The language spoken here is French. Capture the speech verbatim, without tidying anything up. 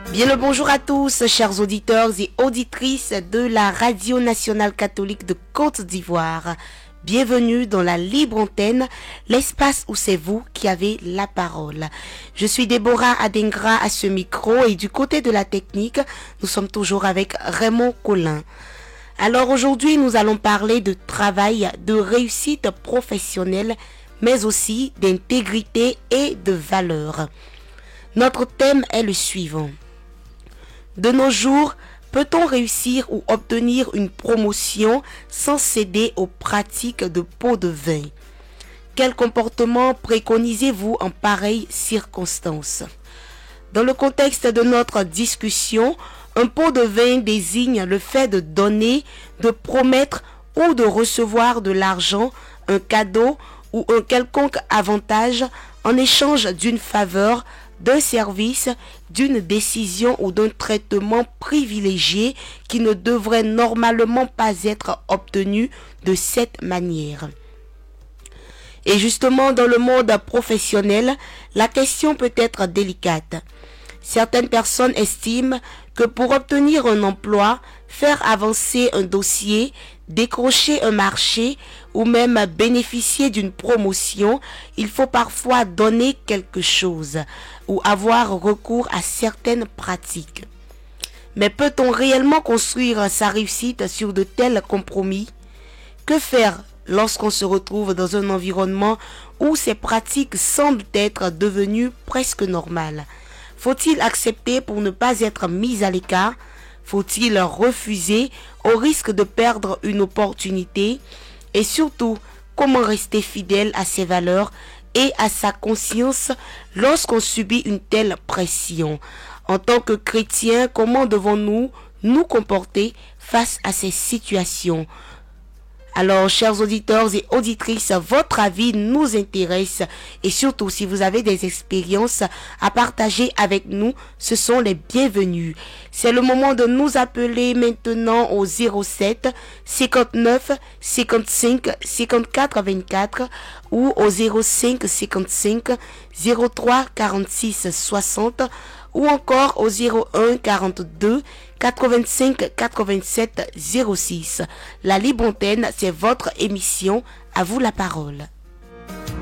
Bien le bonjour à tous, chers auditeurs et auditrices de la Radio Nationale Catholique de Côte d'Ivoire. Bienvenue dans la libre antenne, l'espace où c'est vous qui avez la parole. Je suis Déborah Adengra à ce micro et du côté de la technique, nous sommes toujours avec Raymond Collin. Alors aujourd'hui, nous allons parler de travail, de réussite professionnelle, mais aussi d'intégrité et de valeur. Notre thème est le suivant. De nos jours, peut-on réussir ou obtenir une promotion sans céder aux pratiques de pot de vin? Quel comportement préconisez-vous en pareille circonstance? Dans le contexte de notre discussion, un pot de vin désigne le fait de donner, de promettre ou de recevoir de l'argent, un cadeau ou un quelconque avantage en échange d'une faveur, d'un service, d'une décision ou d'un traitement privilégié qui ne devrait normalement pas être obtenu de cette manière. Et justement, dans le monde professionnel, la question peut être délicate. Certaines personnes estiment que pour obtenir un emploi, faire avancer un dossier, décrocher un marché ou même bénéficier d'une promotion, il faut parfois donner quelque chose ou avoir recours à certaines pratiques. Mais peut-on réellement construire sa réussite sur de tels compromis? Que faire lorsqu'on se retrouve dans un environnement où ces pratiques semblent être devenues presque normales? Faut-il accepter pour ne pas être mis à l'écart? Faut-il refuser au risque de perdre une opportunité? Et surtout, comment rester fidèle à ses valeurs et à sa conscience lorsqu'on subit une telle pression? En tant que chrétiens, comment devons-nous nous comporter face à ces situations? Alors, chers auditeurs et auditrices, votre avis nous intéresse et surtout, si vous avez des expériences à partager avec nous, ce sont les bienvenus. C'est le moment de nous appeler maintenant au zéro sept cinquante-neuf cinquante-cinq cinquante-quatre vingt-quatre ou au zéro cinq cinquante-cinq zéro trois quarante-six soixante ou encore au zéro un quarante-deux quatre-vingt-cinq quatre-vingt-sept zéro six. La Libre Antenne, c'est votre émission. À vous la parole.